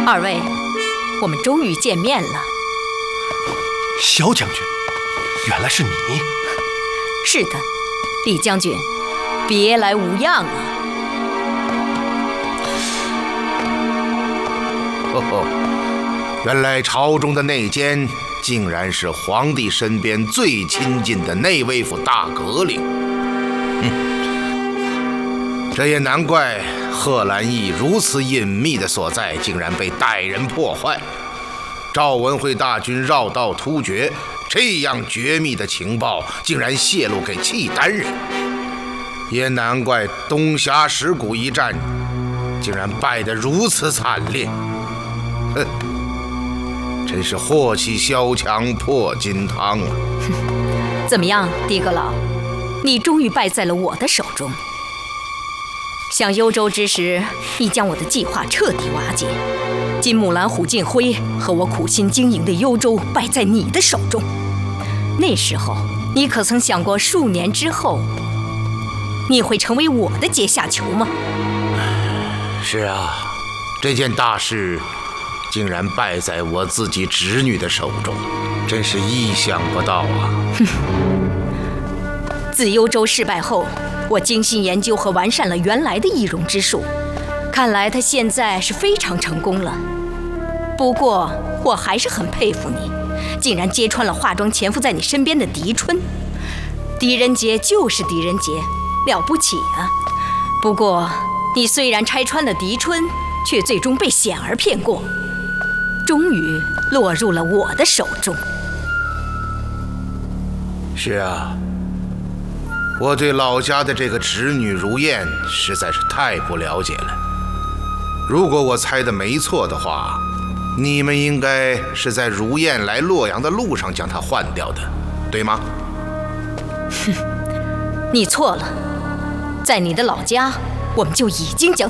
二位，我们终于见面了。 萧将军，原来是你。 是的，李将军，别来无恙啊。 原来朝中的内监竟然是皇帝身边最亲近的内卫府大阁领。这也难怪贺兰义如此隐秘的所在竟然被歹人破坏，赵文慧大军绕道突厥，这样绝密的情报竟然泄露给契丹人，也难怪东峡石谷一战竟然败得如此惨烈。哼，真是祸起萧墙破金汤啊！ 怎么样，的哥老，你终于败在了我的手中。想幽州之时，你将我的计划彻底瓦解，金木兰、虎进辉和我苦心经营的幽州败在你的手中。那时候，你可曾想过数年之后，你会成为我的阶下囚吗？ 是啊，这件大事竟然败在我自己侄女的手中，真是意想不到啊！ 自幽州失败后，我精心研究和完善了原来的易容之术，看来他现在是非常成功了。不过我还是很佩服你，竟然揭穿了化妆潜伏在你身边的狄春。狄仁杰就是狄仁杰，了不起啊！不过你虽然拆穿了狄春，却最终被显儿骗过，终于落入了我的手中。 是啊，我对老家的这个侄女如燕实在是太不了解了。如果我猜的没错的话，你们应该是在如燕来洛阳的路上将她换掉的，对吗？ 哼，你错了，在你的老家，我们就已经将